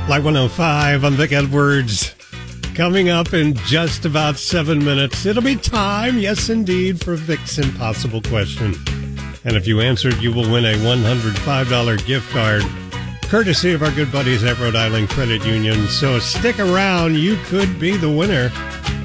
Like 105 on Vic Edwards. Coming up in just about 7 minutes. It'll be time, yes indeed, for Vic's Impossible Question. And if you answered, you will win a $105 gift card, courtesy of our good buddies at Rhode Island Credit Union. So stick around. You could be the winner.